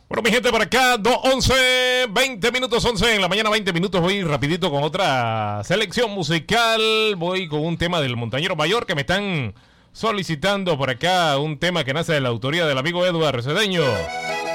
Bueno, mi gente, por acá, 2:11, 20 minutos, 11 en la mañana, 20 minutos. Voy rapidito con otra selección musical. Voy con un tema del Montañero Mayor que me están solicitando por acá. Un tema que nace de la autoría del amigo Eduardo Cedeño.